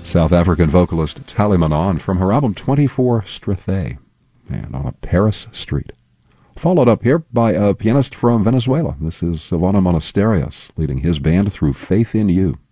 South African vocalist Tali Manon from her album 24 Strathay, and on a Paris street. Followed up here by a pianist from Venezuela. This is Silvano Monasterios leading his band through Faith in You.